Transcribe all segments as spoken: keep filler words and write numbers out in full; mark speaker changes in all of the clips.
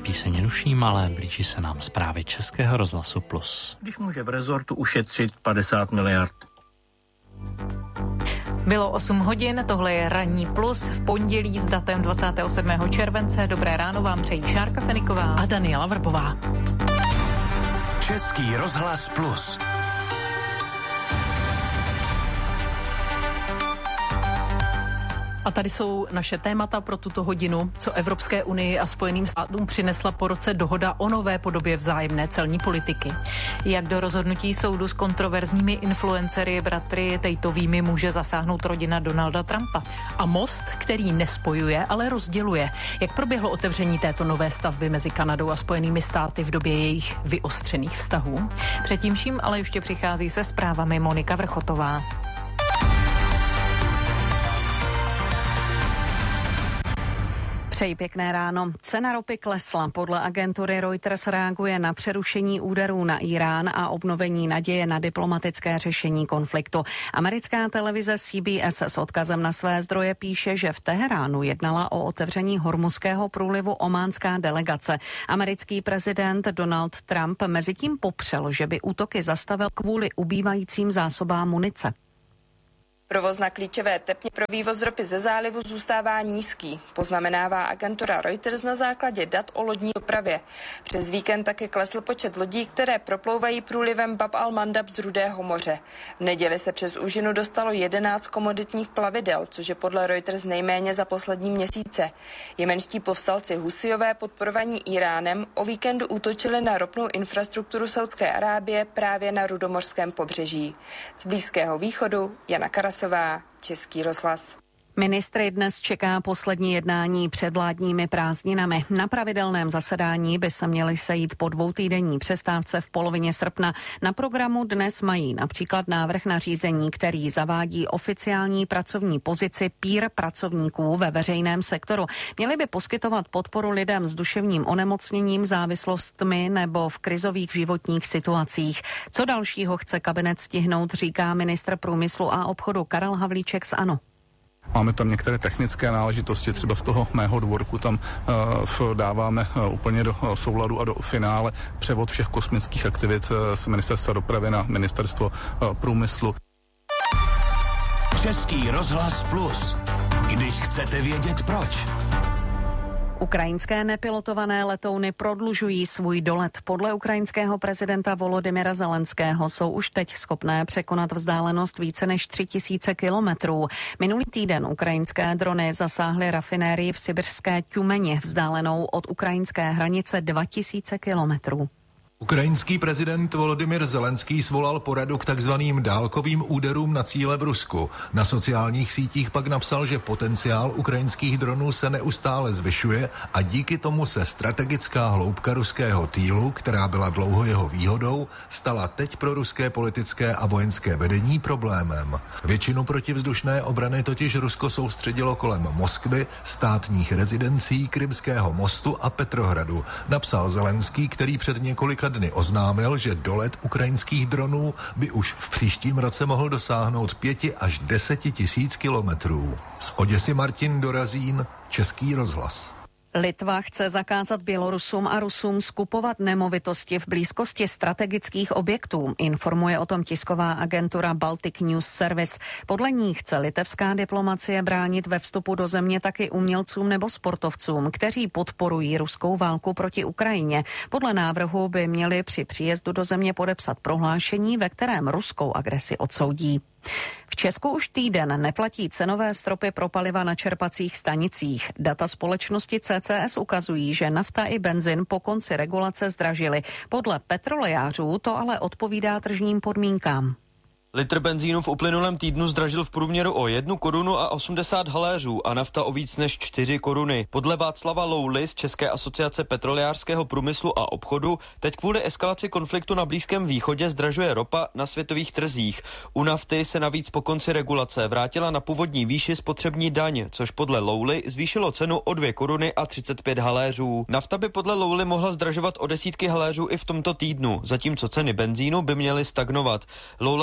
Speaker 1: píseň ruším, ale blíží se nám zprávy Českého rozhlasu Plus.
Speaker 2: Když může v rezortu ušetřit padesát miliard.
Speaker 3: Bylo osm hodin, tohle je Ranní Plus v pondělí s datem dvacátého sedmého července. Dobré ráno vám přejí Šárka Feniková a Daniela Vrbová.
Speaker 4: Český rozhlas Plus.
Speaker 3: A tady jsou naše témata pro tuto hodinu, co Evropské unii a Spojeným státům přinesla po roce dohoda o nové podobě vzájemné celní politiky. Jak do rozhodnutí soudu s kontroverzními influencery bratry Tateovými může zasáhnout rodina Donalda Trumpa. A most, který nespojuje, ale rozděluje. Jak proběhlo otevření této nové stavby mezi Kanadou a Spojenými státy v době jejich vyostřených vztahů? Předtím vším ale ještě přichází se zprávami Monika Vrchotová.
Speaker 5: Přeji pěkné ráno. Cena ropy klesla. Podle agentury Reuters reaguje na přerušení úderů na Irán a obnovení naděje na diplomatické řešení konfliktu. Americká televize C B S s odkazem na své zdroje píše, že v Teheránu jednala o otevření Hormuzského průlivu ománská delegace. Americký prezident Donald Trump mezitím popřel, že by útoky zastavil kvůli ubývajícím zásobám munice.
Speaker 6: Provoz na klíčové tepně pro vývoz ropy ze zálivu zůstává nízký, poznamenává agentura Reuters na základě dat o lodní dopravě. Přes víkend také klesl počet lodí, které proplouvají průlivem Bab al-Mandab z Rudého moře. V neděli se přes úžinu dostalo jedenáct komoditních plavidel, což je podle Reuters nejméně za poslední měsíce. Jemenští povstalci Husijové podporovaní Iránem o víkendu útočili na ropnou infrastrukturu Saudské Arábie právě na rudomořském pobřeží. Z Blízkého východu Jana Karas, Český rozhlas.
Speaker 5: Ministry dnes čeká poslední jednání před vládními prázdninami. Na pravidelném zasedání by se měli sejít po dvoutýdenní přestávce v polovině srpna. Na programu dnes mají například návrh na řízení, který zavádí oficiální pracovní pozici peer pracovníků ve veřejném sektoru. Měli by poskytovat podporu lidem s duševním onemocněním, závislostmi nebo v krizových životních situacích. Co dalšího chce kabinet stihnout, říká ministr průmyslu a obchodu Karel Havlíček z ANO.
Speaker 7: Máme tam některé technické náležitosti, třeba z toho mého dvorku tam uh, dáváme uh, úplně do uh, souladu a do finále převod všech kosmických aktivit uh, z ministerstva dopravy na ministerstvo uh, průmyslu.
Speaker 4: Český rozhlas Plus. Když chcete vědět proč.
Speaker 5: Ukrajinské nepilotované letouny prodlužují svůj dolet. Podle ukrajinského prezidenta Volodymyra Zelenského jsou už teď schopné překonat vzdálenost více než tři tisíce kilometrů. Minulý týden ukrajinské drony zasáhly rafinérii v sibirské Tjumeni, vzdálenou od ukrajinské hranice dva tisíce kilometrů.
Speaker 8: Ukrajinský prezident Volodymyr Zelenský svolal poradu k takzvaným dálkovým úderům na cíle v Rusku. Na sociálních sítích pak napsal, že potenciál ukrajinských dronů se neustále zvyšuje a díky tomu se strategická hloubka ruského týlu, která byla dlouho jeho výhodou, stala teď pro ruské politické a vojenské vedení problémem. Většinu protivzdušné obrany totiž Rusko soustředilo kolem Moskvy, státních rezidencí, Krymského mostu a Petrohradu, napsal Zelenský, který před několika dny oznámil, že dolet ukrajinských dronů by už v příštím roce mohl dosáhnout pěti až deseti tisíc kilometrů. Z Oděsy Martin Dorazín, Český rozhlas.
Speaker 5: Litva chce zakázat Bělorusům a Rusům skupovat nemovitosti v blízkosti strategických objektů, informuje o tom tisková agentura Baltic News Service. Podle ní chce litevská diplomacie bránit ve vstupu do země taky umělcům nebo sportovcům, kteří podporují ruskou válku proti Ukrajině. Podle návrhu by měli při příjezdu do země podepsat prohlášení, ve kterém ruskou agresi odsoudí. V Česku už týden neplatí cenové stropy pro paliva na čerpacích stanicích. Data společnosti C C S ukazují, že nafta i benzin po konci regulace zdražily. Podle petrolejářů to ale odpovídá tržním podmínkám.
Speaker 9: Litr benzínu v uplynulém týdnu zdražil v průměru o jednu korunu a osmdesát haléřů a nafta o víc než čtyři koruny. Podle Václava Louly z České asociace petrolejářského průmyslu a obchodu teď kvůli eskalaci konfliktu na Blízkém východě zdražuje ropa na světových trzích. U nafty se navíc po konci regulace vrátila na původní výši spotřební daň, což podle Louly zvýšilo cenu o dvě koruny a třicet pět haléřů. Nafta by podle Louly mohla zdražovat o desítky haléřů i v tomto týdnu, zatímco ceny benzínu by měly stagnovat. Loula zároveň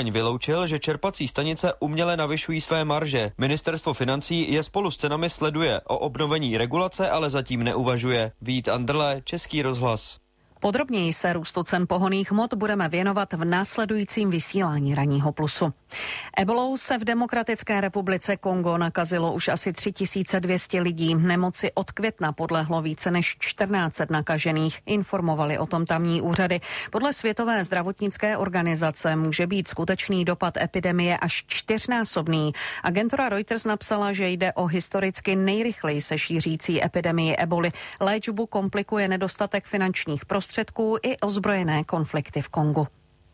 Speaker 9: zároveň vyloučil, že čerpací stanice uměle navyšují své marže. Ministerstvo financí je spolu s cenami sleduje. O obnovení regulace ale zatím neuvažuje. Vít Anderle, Český rozhlas.
Speaker 5: Podrobněji se růstu cen pohonných hmot budeme věnovat v následujícím vysílání Ranního plusu. Ebolou se v Demokratické republice Kongo nakazilo už asi tři tisíce dvě stě lidí. Nemoci od května podlehlo více než čtrnáct set nakažených, informovali o tom tamní úřady. Podle Světové zdravotnické organizace může být skutečný dopad epidemie až čtyřnásobný. Agentura Reuters napsala, že jde o historicky nejrychleji se šířící epidemii eboli. Léčbu komplikuje nedostatek finančních prostředků i ozbrojené konflikty v Kongu.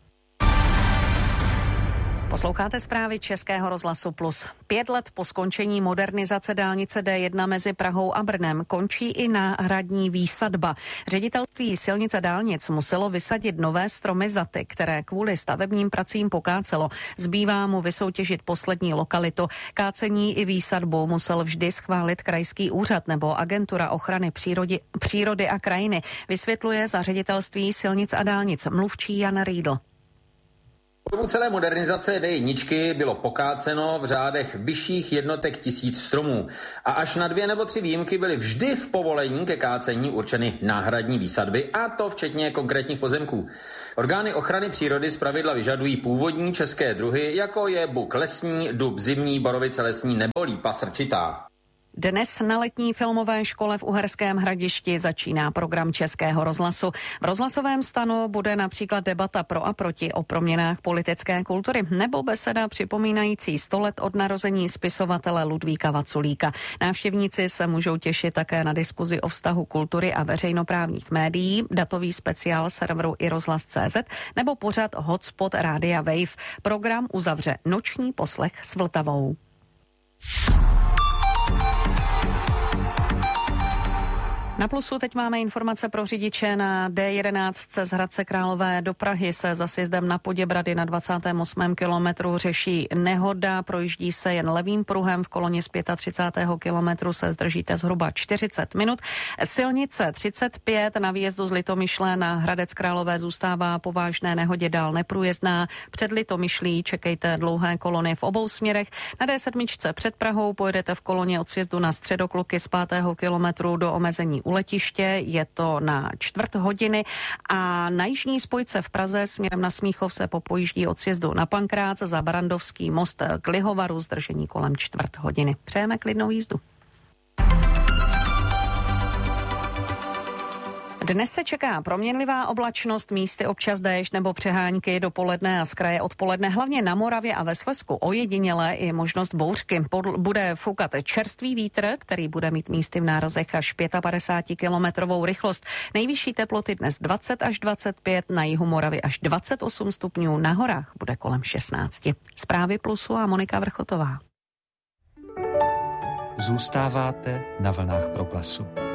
Speaker 5: Posloucháte zprávy Českého rozhlasu Plus. Pět let po skončení modernizace dálnice D jedna mezi Prahou a Brnem končí i náhradní výsadba. Ředitelství silnic a dálnic muselo vysadit nové stromy zaty, které kvůli stavebním pracím pokácelo. Zbývá mu vysoutěžit poslední lokalitu. Kácení i výsadbu musel vždy schválit krajský úřad nebo agentura ochrany přírody, přírody a krajiny, vysvětluje za Ředitelství silnic a dálnic mluvčí Jan Riedl.
Speaker 10: Po dobu celé modernizace D jedna bylo pokáceno v řádech vyšších jednotek tisíc stromů a až na dvě nebo tři výjimky byly vždy v povolení ke kácení určeny náhradní výsadby, a to včetně konkrétních pozemků. Orgány ochrany přírody zpravidla vyžadují původní české druhy, jako je buk lesní, dub zimní, borovice lesní nebo lípa srčitá.
Speaker 5: Dnes na letní filmové škole v Uherském Hradišti začíná program Českého rozhlasu. V rozhlasovém stanu bude například debata pro a proti o proměnách politické kultury nebo beseda připomínající sto let od narození spisovatele Ludvíka Vaculíka. Návštěvníci se můžou těšit také na diskuzi o vztahu kultury a veřejnoprávních médií, datový speciál serveru i rozhlas tečka cé zet nebo pořad Hotspot Rádia Wave. Program uzavře noční poslech s Vltavou. Na Plusu teď máme informace pro řidiče na D jedenáct z Hradce Králové do Prahy se za sjezdem na Poděbrady na dvacátém osmém kilometru řeší nehoda, projíždí se jen levým pruhem, v koloně z třicátého pátého kilometru se zdržíte zhruba čtyřicet minut. Silnice třicet pět na výjezdu z Litomyšle na Hradec Králové zůstává po vážné nehodě dál neprůjezdná. Před Litomyšlí čekejte dlouhé kolony v obou směrech. Na D sedm před Prahou pojedete v koloně od sjezdu na Středokluky z pátého kilometru do omezení u letiště, je to na čtvrt hodiny a na jižní spojce v Praze směrem na Smíchov se popojíždí od sjezdu na Pankrác za Barandovský most k Lihovaru, zdržení kolem čtvrt hodiny. Přejeme klidnou jízdu. Dnes se čeká proměnlivá oblačnost, místy občas déšť nebo přehánky, dopoledne a zkraje odpoledne, hlavně na Moravě a ve Slezsku ojediněle i možnost bouřky. Bude foukat čerstvý vítr, který bude mít místy v nárazech až padesát pět kilometrovou rychlost. Nejvyšší teploty dnes dvacet až dvacet pět, na jihu Moravy až dvacet osm stupňů, na horách bude kolem šestnáct. Zprávy Plusu a Monika Vrchotová.
Speaker 1: Zůstáváte na vlnách Proglasu.